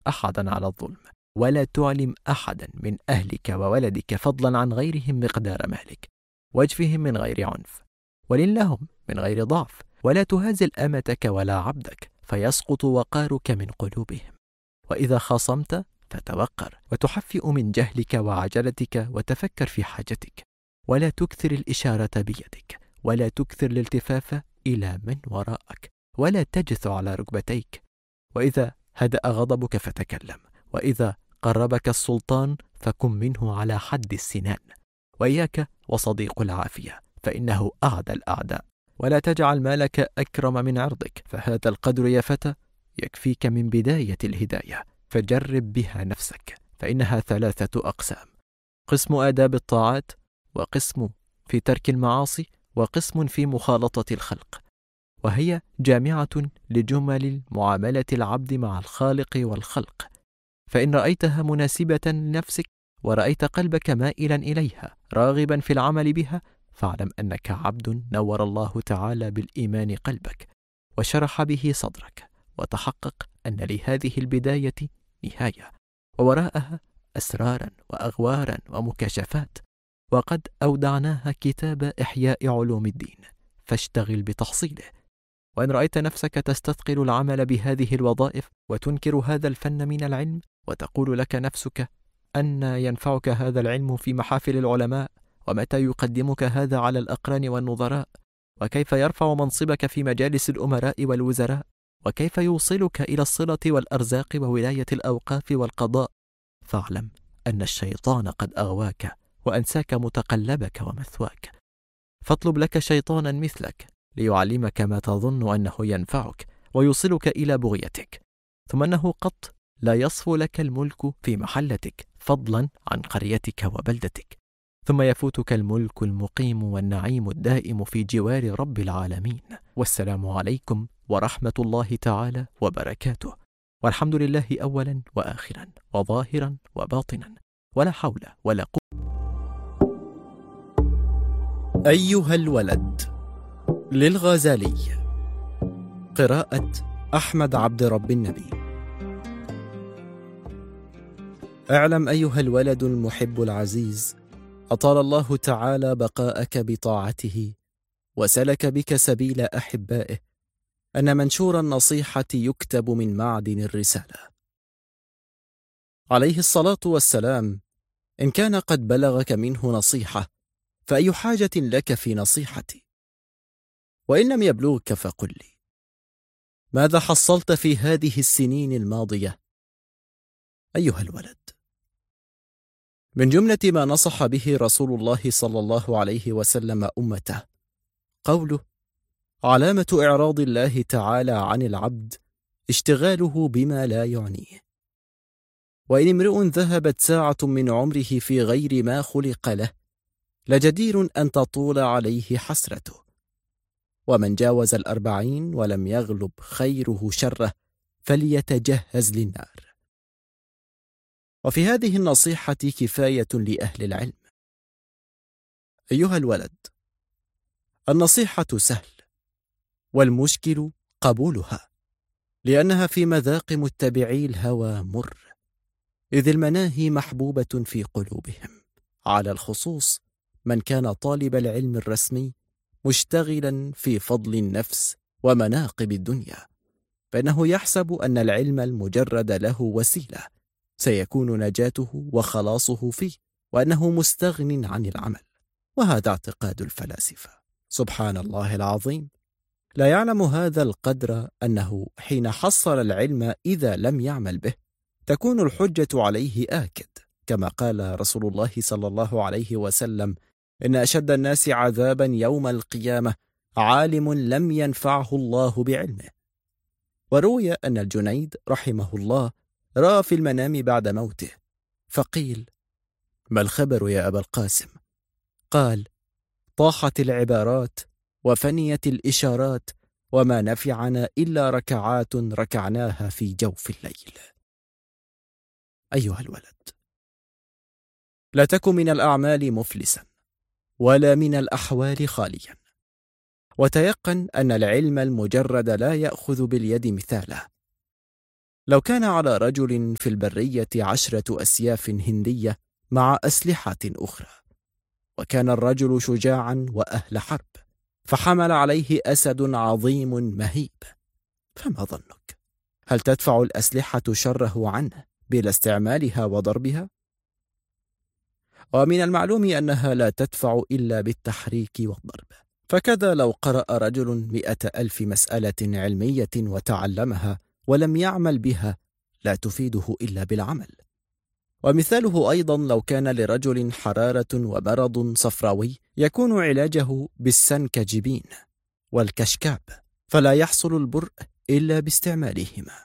أحدا على الظلم، ولا تعلم أحدا من أهلك وولدك فضلا عن غيرهم مقدار مهلك، واجفهم من غير عنف، ولن لهم من غير ضعف، ولا تهازل أمتك ولا عبدك فيسقط وقارك من قلوبهم. وإذا خاصمت فتوقر، وتحفئ من جهلك وعجلتك، وتفكر في حاجتك، ولا تكثر الإشارة بيدك، ولا تكثر الالتفاف إلى من وراءك، ولا تجث على ركبتيك. وإذا هدأ غضبك فتكلم، وإذا قربك السلطان فكن منه على حد السنان. وإياك وصديق العافية فإنه أعدى الأعداء. ولا تجعل مالك أكرم من عرضك، فهذا القدر يا فتى يكفيك من بداية الهداية، فجرب بها نفسك، فإنها 3 أقسام: قسم آداب الطاعات، وقسم في ترك المعاصي، وقسم في مخالطة الخلق، وهي جامعة لجمل معاملة العبد مع الخالق والخلق. فإن رأيتها مناسبة لنفسك، ورأيت قلبك مائلا إليها راغبا في العمل بها، فاعلم أنك عبد نور الله تعالى بالإيمان قلبك، وشرح به صدرك، وتحقق أن لهذه البداية نهاية، ووراءها أسرارا وأغوارا ومكاشفات، وقد أودعناها كتاب إحياء علوم الدين، فاشتغل بتحصيله. وإن رأيت نفسك تستثقل العمل بهذه الوظائف، وتنكر هذا الفن من العلم، وتقول لك نفسك أن ينفعك هذا العلم في محافل العلماء، ومتى يقدمك هذا على الأقران والنظراء، وكيف يرفع منصبك في مجالس الأمراء والوزراء، وكيف يوصلك إلى الصلة والأرزاق وولاية الأوقاف والقضاء، فاعلم أن الشيطان قد أغواك وأنساك متقلبك ومثواك، فاطلب لك شيطانا مثلك ليعلمك ما تظن أنه ينفعك ويوصلك إلى بغيتك، ثم أنه قط لا يصفو لك الملك في محلتك فضلا عن قريتك وبلدتك، ثم يفوتك الملك المقيم والنعيم الدائم في جوار رب العالمين. والسلام عليكم ورحمة الله تعالى وبركاته، والحمد لله أولا وآخرا وظاهرا وباطنا، ولا حول ولا قوة. أيها الولد للغزالي، قراءة أحمد عبد رب النبي. اعلم أيها الولد المحب العزيز، أطال الله تعالى بقاءك بطاعته، وسلك بك سبيل أحبائه، أن منشور النصيحة يكتب من معدن الرسالة. عليه الصلاة والسلام: إن كان قد بلغك منه نصيحة، فأي حاجة لك في نصيحتي؟ وإن لم يبلغك فقل لي: ماذا حصلت في هذه السنين الماضية؟ أيها الولد، من جملة ما نصح به رسول الله صلى الله عليه وسلم أمته قوله: علامة إعراض الله تعالى عن العبد اشتغاله بما لا يعنيه، وإن امرؤ ذهبت ساعة من عمره في غير ما خلق له لجدير أن تطول عليه حسرته، ومن جاوز 40 ولم يغلب خيره شره فليتجهز للنار. وفي هذه النصيحة كفاية لأهل العلم. أيها الولد، النصيحة سهل، والمشكل قبولها، لأنها في مذاق متبعي الهوى مر، إذ المناهي محبوبة في قلوبهم، على الخصوص من كان طالب العلم الرسمي مشتغلا في فضل النفس ومناقب الدنيا، فإنه يحسب أن العلم المجرد له وسيلة سيكون نجاته وخلاصه فيه، وأنه مستغن عن العمل. وهذا اعتقاد الفلاسفة، سبحان الله العظيم. لا يعلم هذا القدر أنه حين حصل العلم إذا لم يعمل به تكون الحجة عليه آكد، كما قال رسول الله صلى الله عليه وسلم: إن أشد الناس عذابا يوم القيامة عالم لم ينفعه الله بعلمه. وروي أن الجنيد رحمه الله رأى في المنام بعد موته، فقيل: ما الخبر يا أبا القاسم؟ قال: طاحت العبارات وفنيت الإشارات، وما نفعنا إلا ركعات ركعناها في جوف الليل. أيها الولد، لا تكن من الأعمال مفلسا، ولا من الأحوال خاليا، وتيقن أن العلم المجرد لا يأخذ باليد مثاله، لو كان على رجل في البرية 10 أسياف هندية مع أسلحة أخرى، وكان الرجل شجاعا وأهل حرب، فحمل عليه أسد عظيم مهيب، فما ظنك؟ هل تدفع الأسلحة شره عنه بلا استعمالها وضربها؟ ومن المعلوم أنها لا تدفع إلا بالتحريك والضرب. فكذا لو قرأ رجل 100,000 مسألة علمية وتعلمها ولم يعمل بها، لا تفيده إلا بالعمل. ومثاله أيضا لو كان لرجل حرارة ومرض صفراوي، يكون علاجه بالسنكجبين والكشكاب، فلا يحصل البرء إلا باستعمالهما.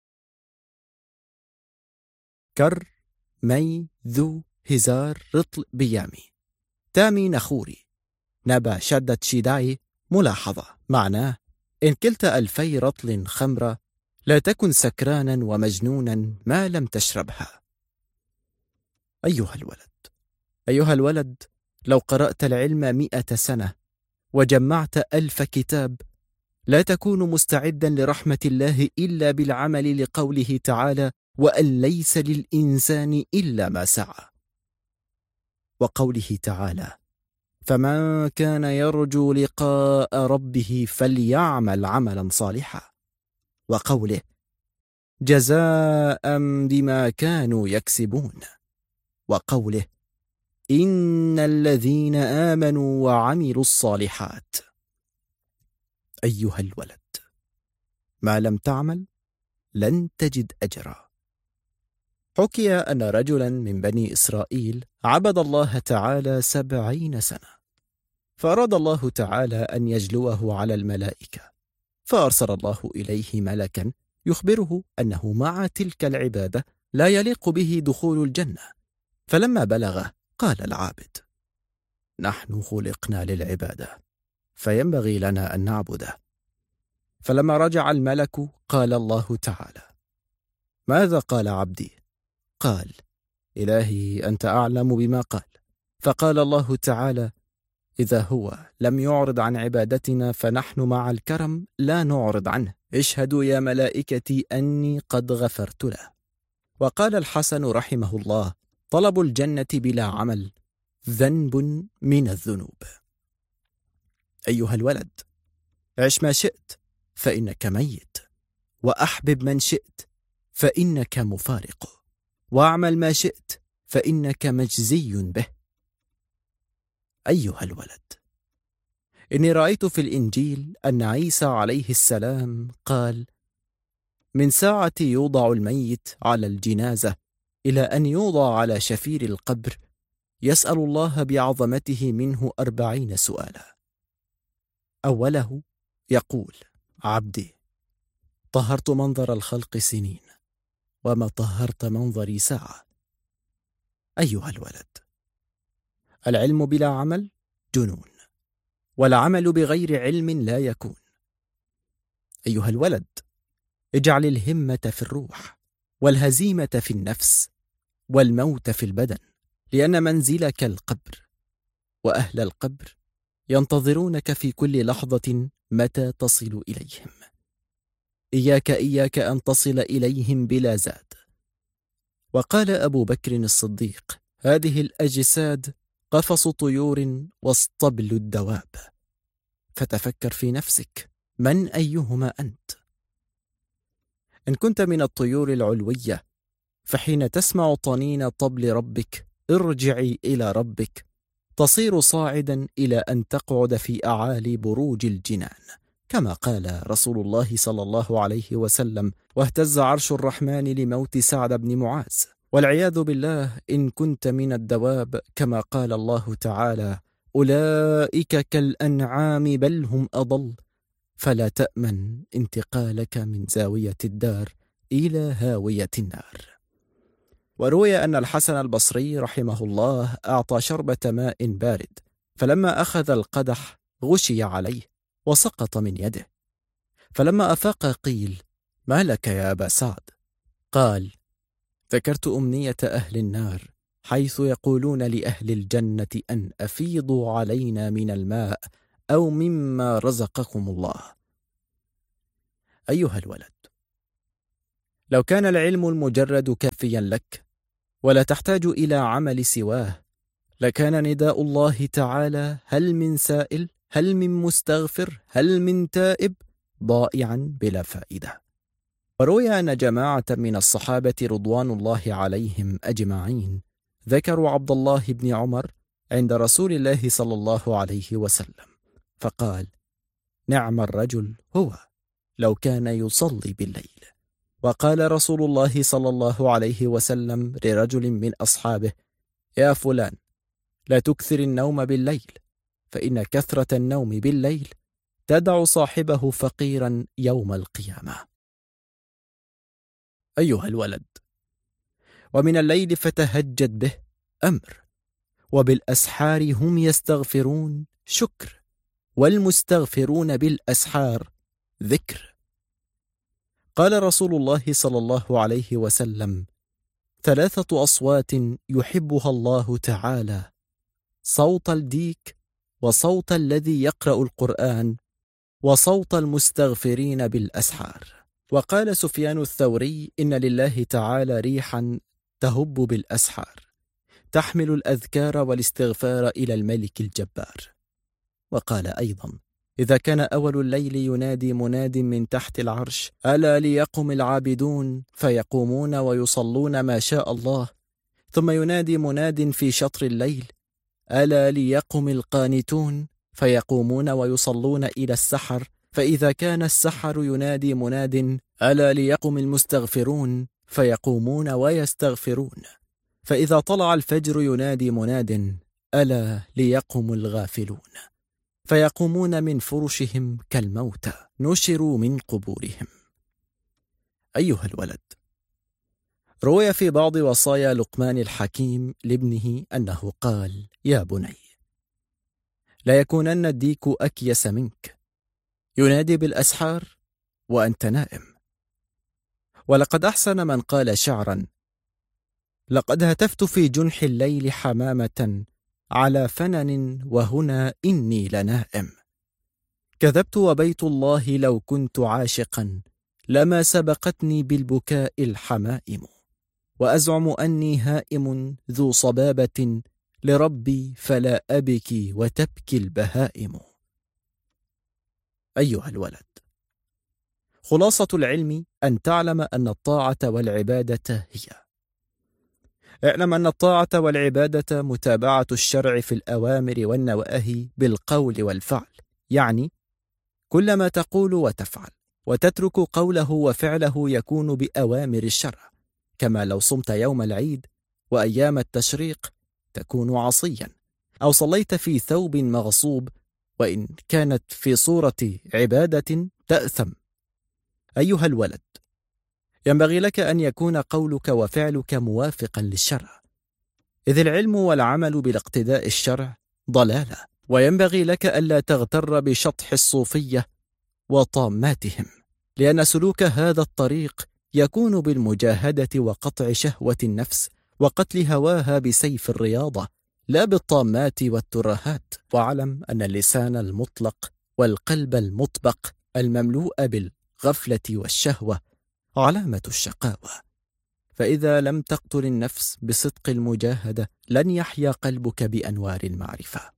كر، مي، ذو، هزار، رطل، بيامي، تامي، نخوري، نبا، شدة، شيداي. ملاحظة معناه: إن كلت 2000 رطل خمرة لا تكن سكرانا ومجنونا ما لم تشربها. أيها الولد، لو قرأت العلم 100 سنة وجمعت 1000 كتاب، لا تكون مستعدا لرحمة الله إلا بالعمل لقوله تعالى: وأن ليس للإنسان إلا ما سعى، وقوله تعالى: فمن كان يرجو لقاء ربه فليعمل عملا صالحا، وقوله: جزاء بما كانوا يكسبون، وقوله: إن الذين آمنوا وعملوا الصالحات. أيها الولد، ما لم تعمل لن تجد أجرا. حكي أن رجلا من بني إسرائيل عبد الله تعالى 70 سنة، فأراد الله تعالى أن يجلوه على الملائكة، فأرسل الله إليه ملكا يخبره أنه مع تلك العبادة لا يليق به دخول الجنة. فلما بلغه قال العابد: نحن خلقنا للعبادة، فينبغي لنا أن نعبده. فلما رجع الملك قال الله تعالى: ماذا قال عبدي؟ قال: إلهي أنت أعلم بما قال. فقال الله تعالى: إذا هو لم يعرض عن عبادتنا فنحن مع الكرم لا نعرض عنه، اشهدوا يا ملائكتي أني قد غفرت له. وقال الحسن رحمه الله: طلب الجنة بلا عمل ذنب من الذنوب. أيها الولد، عش ما شئت فإنك ميت، وأحبب من شئت فإنك مفارق، واعمل ما شئت فإنك مجزي به. أيها الولد، إني رأيت في الإنجيل أن عيسى عليه السلام قال: من ساعة يوضع الميت على الجنازة إلى أن يوضع على شفير القبر يسأل الله بعظمته منه 40 سؤالا. أوله يقول: عبدي، طهرت منظر الخلق سنين، وما طهرت منظري ساعة. أيها الولد، العلم بلا عمل جنون، والعمل بغير علم لا يكون. أيها الولد، اجعل الهمة في الروح، والهزيمة في النفس، والموت في البدن، لأن منزلك القبر، وأهل القبر ينتظرونك في كل لحظة متى تصل إليهم. إياك أن تصل إليهم بلا زاد. وقال أبو بكر الصديق: هذه الأجساد قفص طيور واصطبل الدواب. فتفكر في نفسك، من أيهما أنت؟ إن كنت من الطيور العلوية، فحين تسمع طنين طبل ربك ارجعي إلى ربك، تصير صاعدا إلى أن تقعد في أعالي بروج الجنان، كما قال رسول الله صلى الله عليه وسلم: واهتز عرش الرحمن لموت سعد بن معاذ. والعياذ بالله إن كنت من الدواب، كما قال الله تعالى: أولئك كالأنعام بل هم أضل، فلا تأمن انتقالك من زاوية الدار إلى هاوية النار. وروي أن الحسن البصري رحمه الله أعطى شربة ماء بارد، فلما أخذ القدح غشي عليه وسقط من يده، فلما أفاق قيل: ما لك يا أبا سعد؟ قال: ذكرت أمنية أهل النار حيث يقولون لأهل الجنة أن أفيضوا علينا من الماء أو مما رزقكم الله. أيها الولد، لو كان العلم المجرد كافيا لك ولا تحتاج إلى عمل سواه، لكان نداء الله تعالى هل من سائل، هل من مستغفر، هل من تائب ضائعا بلا فائدة. وروي أن جماعة من الصحابة رضوان الله عليهم أجمعين ذكروا عبد الله بن عمر عند رسول الله صلى الله عليه وسلم، فقال: نعم الرجل هو لو كان يصلي بالليل. وقال رسول الله صلى الله عليه وسلم لرجل من أصحابه: يا فلان، لا تكثر النوم بالليل، فإن كثرة النوم بالليل تدع صاحبه فقيرا يوم القيامة. أيها الولد، ومن الليل فتهجد به أمر، وبالأسحار هم يستغفرون شكر، والمستغفرون بالأسحار ذكر. قال رسول الله صلى الله عليه وسلم: 3 أصوات يحبها الله تعالى: صوت الديك، وصوت الذي يقرأ القرآن، وصوت المستغفرين بالأسحار. وقال سفيان الثوري: إن لله تعالى ريحا تهب بالأسحار تحمل الأذكار والاستغفار إلى الملك الجبار. وقال أيضا: إذا كان أول الليل ينادي مناد من تحت العرش: ألا ليقم العابدون، فيقومون ويصلون ما شاء الله. ثم ينادي مناد في شطر الليل: ألا ليقم القانتون، فيقومون ويصلون إلى السحر. فإذا كان السحر ينادي مناد: ألا ليقم المستغفرون، فيقومون ويستغفرون. فإذا طلع الفجر ينادي مناد: ألا ليقم الغافلون، فيقومون من فرشهم كالموتى نشروا من قبورهم. أيها الولد، روي في بعض وصايا لقمان الحكيم لابنه أنه قال: يا بني، لا يكونن الديك أكيس منك، ينادي بالأسحار وأنت نائم. ولقد أحسن من قال شعرا: لقد هتفت في جنح الليل حمامة على فنن وهنا إني لنائم. كذبت وبيت الله لو كنت عاشقا لما سبقتني بالبكاء الحمائم. وأزعم أني هائم ذو صبابة لربي فلا أبكي وتبكي البهائم. أيها الولد، خلاصة العلم أن تعلم أن الطاعة والعبادة هي: اعلم أن الطاعة والعبادة متابعة الشرع في الأوامر والنواهي بالقول والفعل، يعني كل ما تقول وتفعل وتترك قوله وفعله يكون بأوامر الشرع، كما لو صمت يوم العيد وأيام التشريق تكون عصيا، أو صليت في ثوب مغصوب وإن كانت في صورة عبادة تأثم. أيها الولد، ينبغي لك أن يكون قولك وفعلك موافقا للشرع، إذ العلم والعمل بالاقتداء الشرع ضلالة. وينبغي لك ألا تغتر بشطح الصوفية وطاماتهم، لأن سلوك هذا الطريق يكون بالمجاهدة وقطع شهوة النفس وقتل هواها بسيف الرياضة، لا بالطامات والترهات. واعلم أن اللسان المطلق والقلب المطبق المملوء بالغفلة والشهوة علامة الشقاوة، فإذا لم تقتل النفس بصدق المجاهدة لن يحيا قلبك بأنوار المعرفة.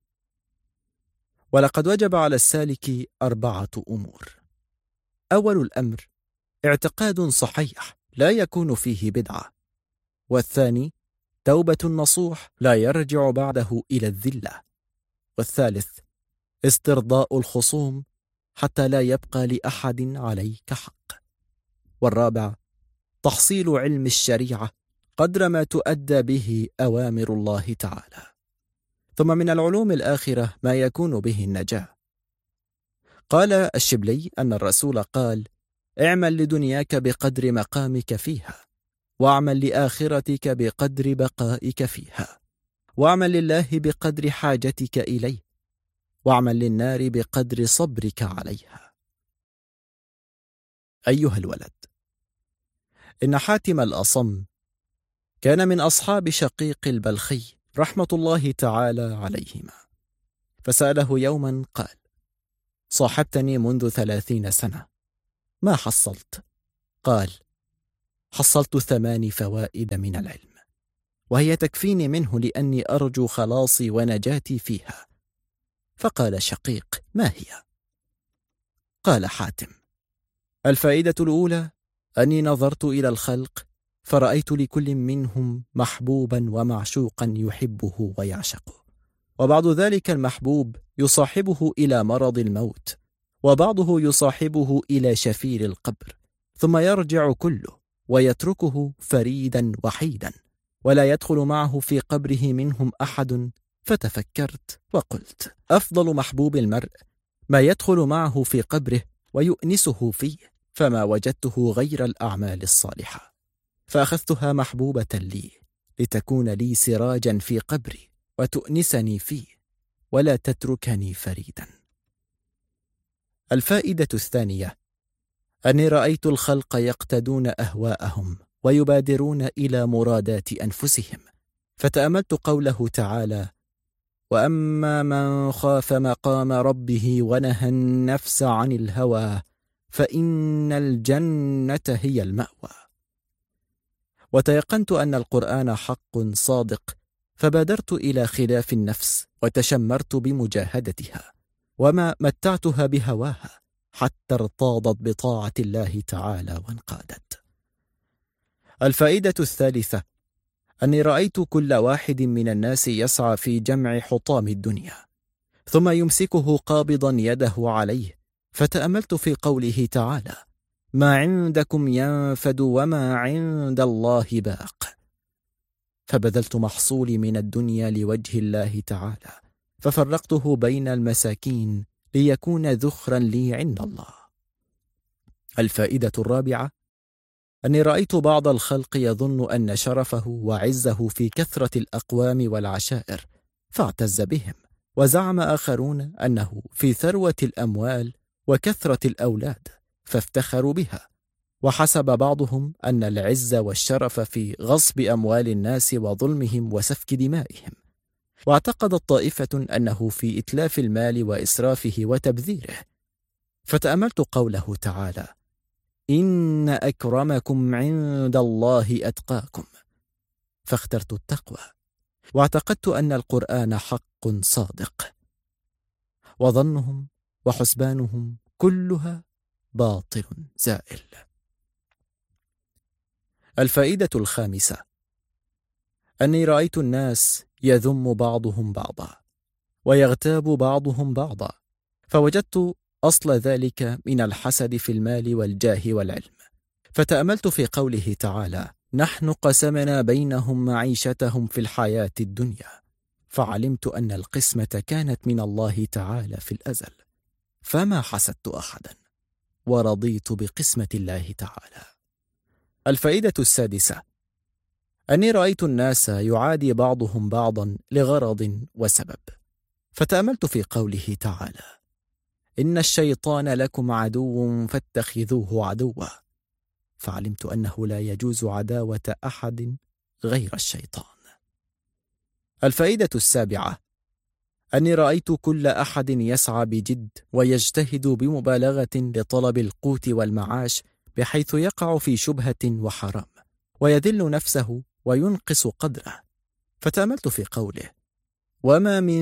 ولقد وجب على السالك 4 أمور: أول الأمر اعتقاد صحيح لا يكون فيه بدعة، والثاني توبة نصوح لا يرجع بعده إلى الذلة، والثالث استرضاء الخصوم حتى لا يبقى لأحد عليك حق، والرابع تحصيل علم الشريعة قدر ما تؤدى به أوامر الله تعالى. ثم من العلوم الآخرة ما يكون به النجاة. قال الشبلي أن الرسول قال: اعمل لدنياك بقدر مقامك فيها، واعمل لآخرتك بقدر بقائك فيها، واعمل لله بقدر حاجتك إليه، واعمل للنار بقدر صبرك عليها. أيها الولد، إن حاتم الأصم كان من أصحاب شقيق البلخي رحمة الله تعالى عليهما، فسأله يوما قال: صاحبتني منذ 30 سنة، ما حصلت؟ قال: حصلت 8 فوائد من العلم، وهي تكفيني منه لأني أرجو خلاصي ونجاتي فيها. فقال شقيق: ما هي؟ قال حاتم: الفائدة الأولى أني نظرت إلى الخلق فرأيت لكل منهم محبوبا ومعشوقا يحبه ويعشقه، وبعض ذلك المحبوب يصاحبه إلى مرض الموت، وبعضه يصاحبه إلى شفير القبر، ثم يرجع كله ويتركه فريدا وحيدا، ولا يدخل معه في قبره منهم أحد. فتفكرت وقلت: أفضل محبوب المرء ما يدخل معه في قبره ويؤنسه فيه، فما وجدته غير الأعمال الصالحة، فأخذتها محبوبة لي لتكون لي سراجا في قبري وتؤنسني فيه ولا تتركني فريدا. الفائدة الثانية أني رأيت الخلق يقتدون أهواءهم ويبادرون إلى مرادات أنفسهم، فتأملت قوله تعالى: وأما من خاف مقام ربه ونهى النفس عن الهوى فإن الجنة هي المأوى. وتيقنت أن القرآن حق صادق، فبادرت إلى خلاف النفس وتشمرت بمجاهدتها، وما متعتها بهواها حتى ارتاضت بطاعة الله تعالى وانقادت. الفائدة الثالثة أني رأيت كل واحد من الناس يسعى في جمع حطام الدنيا، ثم يمسكه قابضا يده عليه، فتأملت في قوله تعالى: ما عندكم ينفد وما عند الله باق. فبذلت محصولي من الدنيا لوجه الله تعالى، ففرقته بين المساكين ليكون ذخرا لي عند الله. الفائدة الرابعة أني رأيت بعض الخلق يظن أن شرفه وعزه في كثرة الأقوام والعشائر، فاعتز بهم، وزعم آخرون أنه في ثروة الأموال وكثرة الأولاد، فافتخروا بها، وحسب بعضهم أن العز والشرف في غصب أموال الناس وظلمهم وسفك دمائهم، واعتقدت طائفة أنه في إتلاف المال وإسرافه وتبذيره. فتأملت قوله تعالى: إن أكرمكم عند الله أتقاكم، فاخترت التقوى، واعتقدت أن القرآن حق صادق، وظنهم وحسبانهم كلها باطل زائل. الفائدة الخامسة أني رأيت الناس يذم بعضهم بعضا ويغتاب بعضهم بعضا، فوجدت أصل ذلك من الحسد في المال والجاه والعلم. فتأملت في قوله تعالى: نحن قسمنا بينهم معيشتهم في الحياة الدنيا، فعلمت أن القسمة كانت من الله تعالى في الأزل، فما حسدت أحدا ورضيت بقسمة الله تعالى. الفائدة السادسة أني رأيت الناس يعادي بعضهم بعضا لغرض وسبب، فتأملت في قوله تعالى: إن الشيطان لكم عدو فاتخذوه عدوا، فعلمت أنه لا يجوز عداوة أحد غير الشيطان. الفائدة السابعة أني رأيت كل أحد يسعى بجد ويجتهد بمبالغة لطلب القوت والمعاش، بحيث يقع في شبهة وحرام ويذل نفسه وينقص قدره. فتأملت في قوله: وما من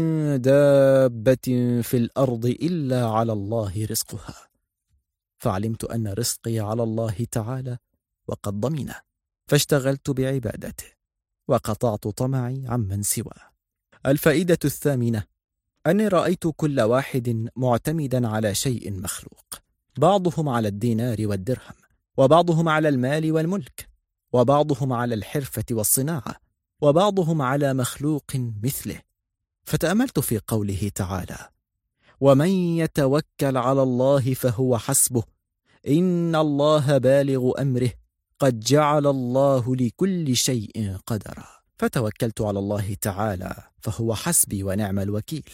دابة في الأرض إلا على الله رزقها، فعلمت أن رزقي على الله تعالى وقد ضمنه، فاشتغلت بعبادته وقطعت طمعي عمن سواه. الفائدة الثامنة أني رأيت كل واحد معتمدا على شيء مخلوق، بعضهم على الدينار والدرهم، وبعضهم على المال والملك، وبعضهم على الحرفة والصناعة، وبعضهم على مخلوق مثله. فتأملت في قوله تعالى: ومن يتوكل على الله فهو حسبه إن الله بالغ أمره قد جعل الله لكل شيء قدرا. فتوكلت على الله تعالى فهو حسبي ونعم الوكيل.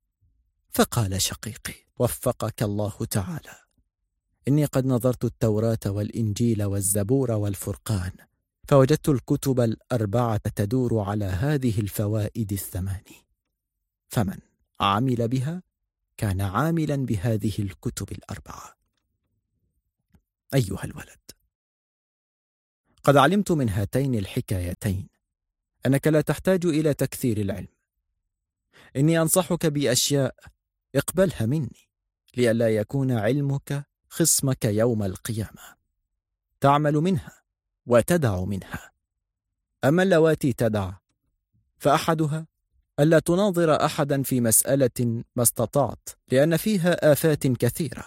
فقال شقيقي وفقك الله تعالى: إني قد نظرت التوراة والإنجيل والزبور والفرقان، فوجدت الكتب ال4 تدور على هذه الفوائد ال8، فمن عمل بها كان عاملا بهذه الكتب ال4. أيها الولد، قد علمت من هاتين الحكايتين أنك لا تحتاج إلى تكثير العلم. إني أنصحك بأشياء اقبلها مني لئلا يكون علمك خصمك يوم القيامة. تعمل منها وتدع منها. أما اللواتي تدع فأحدها ألا تناظر أحدا في مسألة ما استطعت، لأن فيها آفات كثيرة،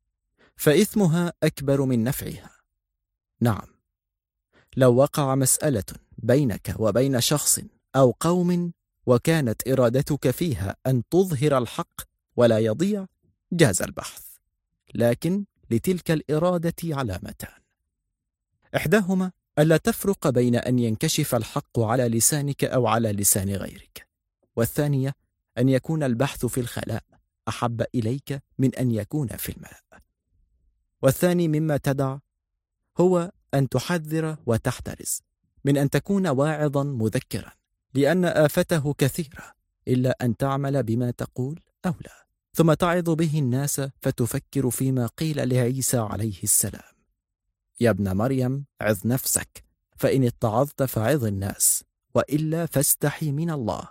فإثمها أكبر من نفعها. نعم، لو وقع مسألة بينك وبين شخص أو قوم وكانت إرادتك فيها أن تظهر الحق ولا يضيع، جاز البحث، لكن لتلك الإرادة علامتان: إحداهما ألا تفرق بين أن ينكشف الحق على لسانك أو على لسان غيرك، والثانية أن يكون البحث في الخلاء أحب إليك من أن يكون في الملأ. والثاني مما تدع هو أن تحذر وتحترز من أن تكون واعظا مذكرا، لأن آفته كثيرة، إلا أن تعمل بما تقول أو لا، ثم تعظ به الناس فتفكر فيما قيل لعيسى عليه السلام: يا ابن مريم عظ نفسك، فإن اتعظت فعظ الناس، وإلا فاستحي من الله.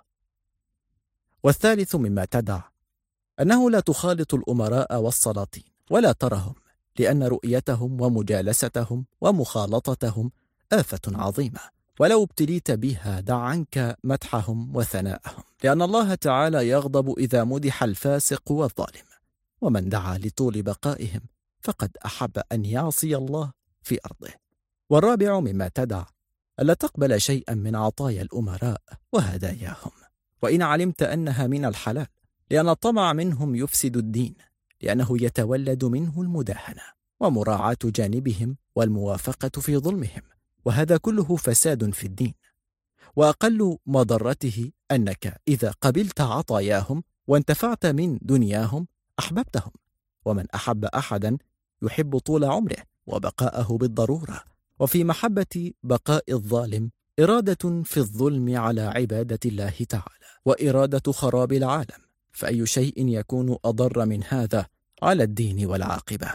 والثالث مما تدع أنه لا تخالط الأمراء والسلاطين ولا ترهم، لأن رؤيتهم ومجالستهم ومخالطتهم آفة عظيمة، ولو ابتليت بها دع عنك مدحهم وثناءهم، لأن الله تعالى يغضب إذا مدح الفاسق والظالم، ومن دعا لطول بقائهم فقد أحب أن يعصي الله في أرضه. والرابع مما تدع ألا تقبل شيئا من عطايا الأمراء وهداياهم، وإن علمت أنها من الحلال، لأن الطمع منهم يفسد الدين، لأنه يتولد منه المداهنة ومراعاة جانبهم والموافقة في ظلمهم، وهذا كله فساد في الدين. وأقل مضرته أنك إذا قبلت عطاياهم وانتفعت من دنياهم أحببتهم، ومن أحب أحدا يحب طول عمره وبقاءه بالضرورة. وفي محبة بقاء الظالم إرادة في الظلم على عبادة الله تعالى، وإرادة خراب العالم، فأي شيء يكون أضر من هذا على الدين والعاقبة.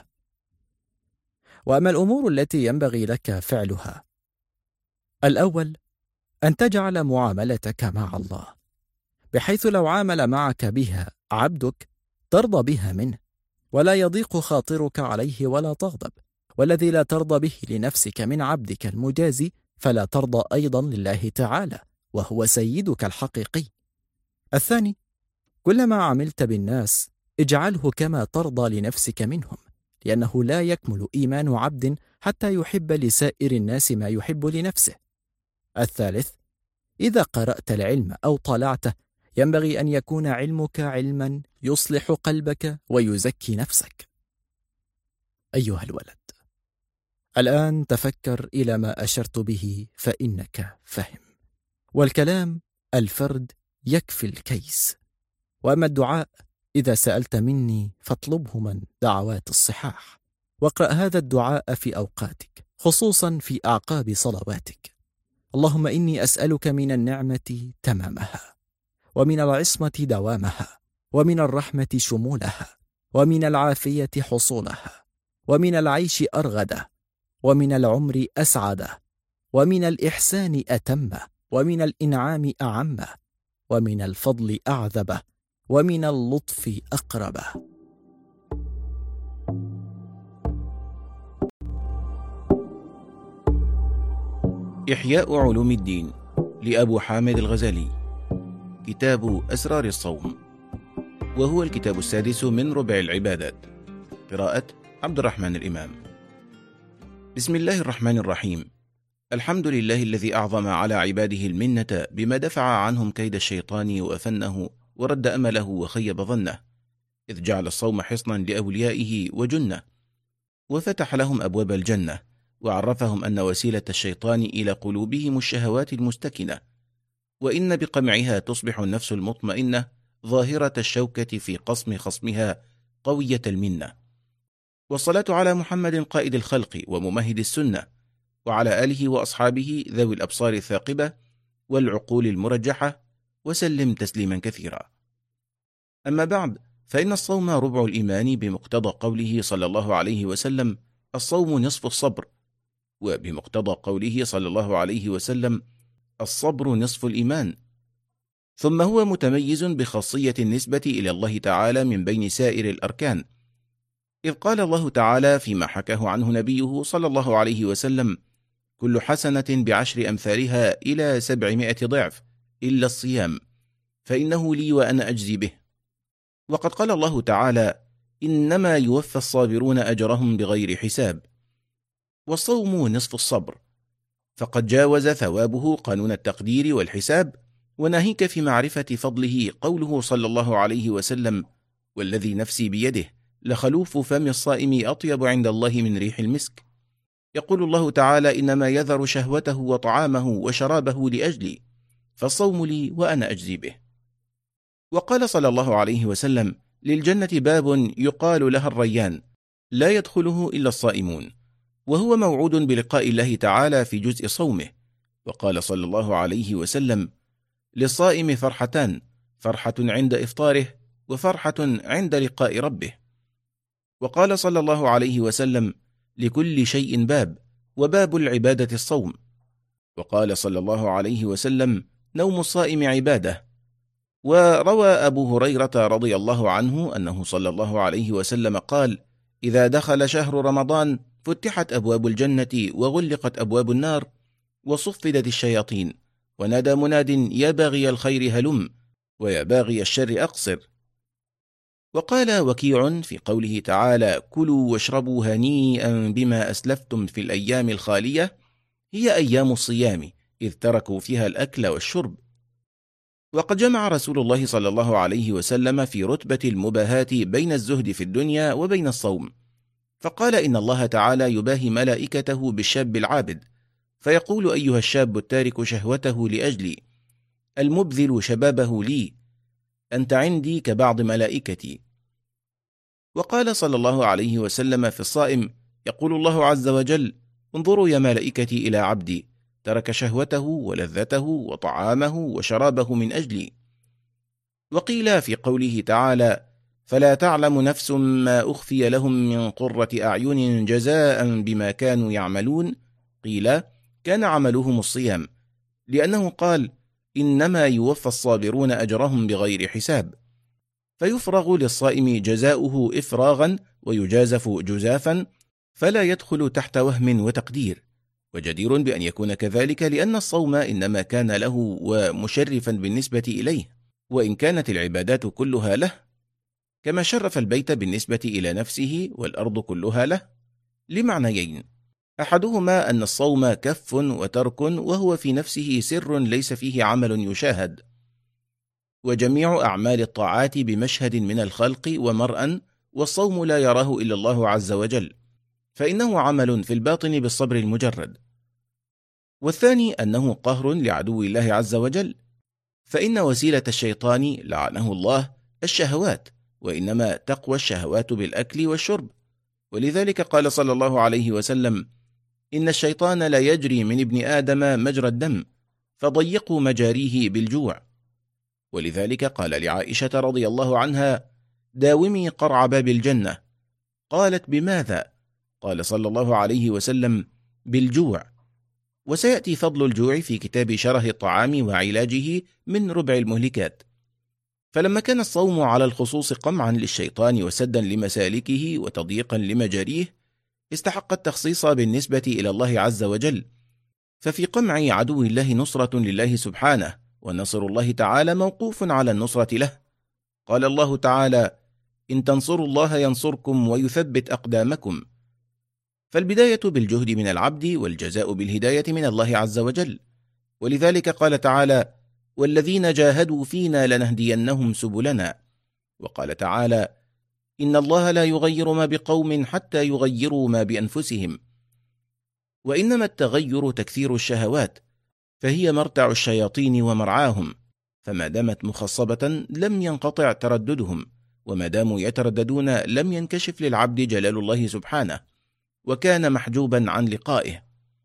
وأما الأمور التي ينبغي لك فعلها: الأول أن تجعل معاملتك مع الله بحيث لو عامل معك بها عبدك ترضى بها منه، ولا يضيق خاطرك عليه ولا تغضب، والذي لا ترضى به لنفسك من عبدك المجازي فلا ترضى أيضا لله تعالى، وهو سيدك الحقيقي. الثاني: كلما عملت بالناس اجعله كما ترضى لنفسك منهم، لأنه لا يكمل إيمان عبد حتى يحب لسائر الناس ما يحب لنفسه. الثالث: إذا قرأت العلم أو طالعته ينبغي أن يكون علمك علما يصلح قلبك ويزكي نفسك. أيها الولد، الآن تفكر إلى ما أشرت به فإنك فهم، والكلام الفرد يكفي الكيس. وأما الدعاء إذا سألت مني فاطلبه من دعوات الصحاح، واقرأ هذا الدعاء في أوقاتك، خصوصا في أعقاب صلواتك: اللهم إني أسألك من النعمة تمامها، ومن العصمة دوامها، ومن الرحمة شمولها، ومن العافية حصولها، ومن العيش أرغده، ومن العمر أسعده، ومن الإحسان أتمه، ومن الإنعام أعمه، ومن الفضل أعذبه، ومن اللطف أقربه. إحياء علوم الدين لأبو حامد الغزالي، كتاب أسرار الصوم، وهو الكتاب السادس من ربع العبادات. قراءة عبد الرحمن الإمام. بسم الله الرحمن الرحيم. الحمد لله الذي أعظم على عباده المنة بما دفع عنهم كيد الشيطان وأفنه ورد أمله وخيب ظنه، إذ جعل الصوم حصنا لأوليائه وجنة، وفتح لهم أبواب الجنة، وعرفهم أن وسيلة الشيطان إلى قلوبهم الشهوات المستكنة، وإن بقمعها تصبح النفس المطمئنة ظاهرة الشوكة في قصم خصمها قوية المنة. والصلاة على محمد قائد الخلق وممهد السنة، وعلى آله وأصحابه ذوي الأبصار الثاقبة والعقول المرجحة، وسلم تسليما كثيرا. أما بعد، فإن الصوم ربع الإيمان بمقتضى قوله صلى الله عليه وسلم: الصوم نصف الصبر. وبمقتضى قوله صلى الله عليه وسلم: الصبر نصف الإيمان. ثم هو متميز بخاصية النسبة إلى الله تعالى من بين سائر الأركان، إذ قال الله تعالى فيما حكاه عنه نبيه صلى الله عليه وسلم: كل حسنة ب10 أمثالها إلى 700 ضعف إلا الصيام فإنه لي وأنا أجزي به. وقد قال الله تعالى: إنما يوفى الصابرون أجرهم بغير حساب. والصوم نصف الصبر، فقد جاوز ثوابه قانون التقدير والحساب، وناهيك في معرفة فضله قوله صلى الله عليه وسلم: والذي نفسي بيده لخلوف فم الصائم أطيب عند الله من ريح المسك. يقول الله تعالى: إنما يذر شهوته وطعامه وشرابه لأجلي، فالصوم لي وأنا أجزي به. وقال صلى الله عليه وسلم: للجنة باب يقال لها الريان لا يدخله إلا الصائمون، وهو موعود بلقاء الله تعالى في جزء صومه. وقال صلى الله عليه وسلم: للصائم فرحتان، فرحة عند إفطاره وفرحة عند لقاء ربه. وقال صلى الله عليه وسلم: لكل شيء باب، وباب العبادة الصوم. وقال صلى الله عليه وسلم: نوم الصائم عبادة. وروى أبو هريرة رضي الله عنه أنه صلى الله عليه وسلم قال: إذا دخل شهر رمضان فتحت أبواب الجنة وغلقت أبواب النار وصفدت الشياطين، ونادى مناد: يا باغي الخير هلم، ويا باغي الشر أقصر. وقال وكيع في قوله تعالى: كلوا واشربوا هنيئا بما أسلفتم في الأيام الخالية، هي أيام الصيام، إذ تركوا فيها الأكل والشرب. وقد جمع رسول الله صلى الله عليه وسلم في رتبة المباهاة بين الزهد في الدنيا وبين الصوم، فقال: إن الله تعالى يباهي ملائكته بالشاب العابد، فيقول: أيها الشاب التارك شهوته لأجلي، المبذل شبابه لي، أنت عندي كبعض ملائكتي. وقال صلى الله عليه وسلم في الصائم: يقول الله عز وجل: انظروا يا ملائكتي إلى عبدي، ترك شهوته ولذته وطعامه وشرابه من أجلي. وقيل في قوله تعالى: فلا تعلم نفس ما أخفي لهم من قرة أعين جزاء بما كانوا يعملون، قيل: كان عملهم الصيام، لأنه قال: إنما يوفى الصابرون أجرهم بغير حساب. فيفرغ للصائم جزاؤه إفراغا ويجازف جزافا، فلا يدخل تحت وهم وتقدير، وجدير بأن يكون كذلك لأن الصوم إنما كان له ومشرفا بالنسبة إليه، وإن كانت العبادات كلها له، كما شرف البيت بالنسبة إلى نفسه والأرض كلها له، لمعنيين: أحدهما أن الصوم كف وترك، وهو في نفسه سر ليس فيه عمل يشاهد، وجميع أعمال الطاعات بمشهد من الخلق ومرأى، والصوم لا يراه إلا الله عز وجل، فإنه عمل في الباطن بالصبر المجرد. والثاني أنه قهر لعدو الله عز وجل، فإن وسيلة الشيطان لعنه الله الشهوات، وإنما تقوى الشهوات بالأكل والشرب. ولذلك قال صلى الله عليه وسلم: إن الشيطان لا يجري من ابن آدم مجرى الدم، فضيقوا مجاريه بالجوع. ولذلك قال لعائشة رضي الله عنها: داومي قرع باب الجنة. قالت: بماذا؟ قال صلى الله عليه وسلم: بالجوع. وسيأتي فضل الجوع في كتاب شره الطعام وعلاجه من ربع المهلكات. فلما كان الصوم على الخصوص قمعا للشيطان وسدا لمسالكه وتضييقا لمجاريه، استحق التخصيص بالنسبة إلى الله عز وجل، ففي قمع عدو الله نصرة لله سبحانه، ونصر الله تعالى موقوف على النصرة له. قال الله تعالى: إن تنصروا الله ينصركم ويثبت أقدامكم. فالبداية بالجهد من العبد، والجزاء بالهداية من الله عز وجل. ولذلك قال تعالى: والذين جاهدوا فينا لنهدينهم سبلنا. وقال تعالى: إن الله لا يغير ما بقوم حتى يغيروا ما بأنفسهم. وإنما التغير تكثير الشهوات، فهي مرتع الشياطين ومرعاهم، فما دامت مخصبة لم ينقطع ترددهم، وما داموا يترددون لم ينكشف للعبد جلال الله سبحانه، وكان محجوبا عن لقائه.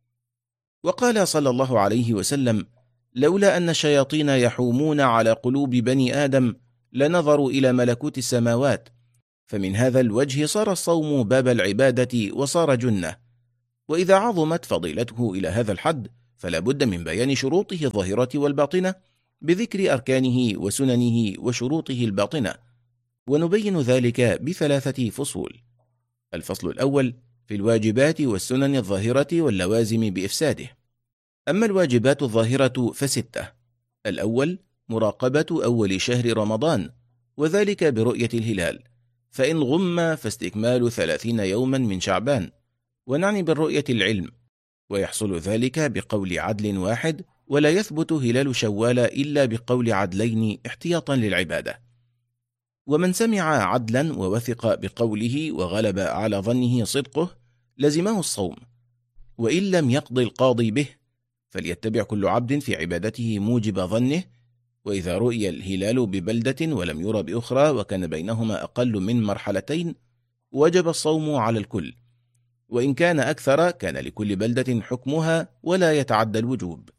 وقال صلى الله عليه وسلم: لولا أن الشياطين يحومون على قلوب بني آدم لنظروا إلى ملكوت السماوات. فمن هذا الوجه صار الصوم باب العبادة وصار جنة. وإذا عظمت فضيلته إلى هذا الحد فلا بد من بيان شروطه الظاهرة والباطنة بذكر أركانه وسننه وشروطه الباطنة، ونبين ذلك ب3 فصول. الفصل الأول في الواجبات والسنن الظاهرة واللوازم بإفساده. أما الواجبات الظاهرة ف6: الأول مراقبة أول شهر رمضان، وذلك برؤية الهلال، فإن غم فاستكمال 30 يوما من شعبان، ونعني بالرؤية العلم، ويحصل ذلك بقول عدل واحد، ولا يثبت هلال شوال إلا بقول عدلين احتياطا للعبادة. ومن سمع عدلا ووثق بقوله وغلب على ظنه صدقه لزمه الصوم، وإن لم يقض القاضي به فليتبع كل عبد في عبادته موجب ظنه. وإذا رؤي الهلال ببلدة ولم ير بأخرى وكان بينهما أقل من مرحلتين وجب الصوم على الكل، وإن كان أكثر كان لكل بلدة حكمها ولا يتعدى الوجوب.